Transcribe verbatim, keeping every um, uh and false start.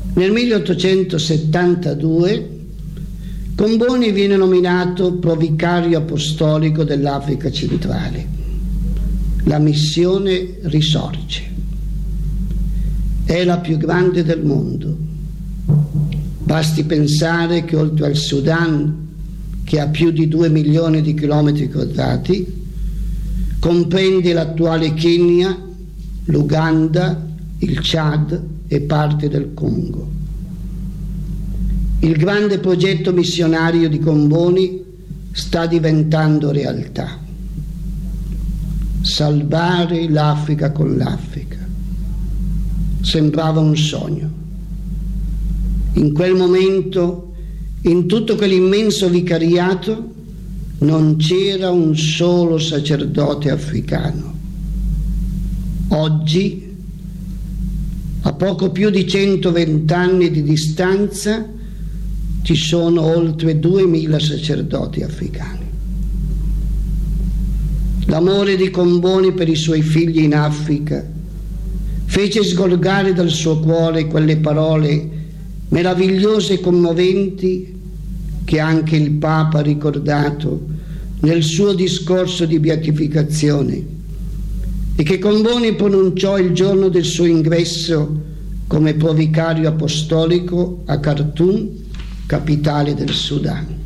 Nel milleottocentosettantadue Comboni viene nominato provicario apostolico dell'Africa centrale. La missione risorge. È la più grande del mondo. Basti pensare che oltre al Sudan, che ha più di due milioni di chilometri quadrati, comprende l'attuale Kenya, l'Uganda, il Chad e parte del Congo. Il grande progetto missionario di Comboni sta diventando realtà. Salvare l'Africa con l'Africa. Sembrava un sogno. In quel momento, in tutto quell'immenso vicariato, non c'era un solo sacerdote africano. Oggi, a poco più di centoventi anni di distanza, ci sono oltre duemila sacerdoti africani. L'amore di Comboni per i suoi figli in Africa fece sgorgare dal suo cuore quelle parole meravigliose e commoventi che anche il Papa ha ricordato nel suo discorso di beatificazione e che Comboni pronunciò il giorno del suo ingresso come provicario apostolico a Khartoum, capitale del Sudan.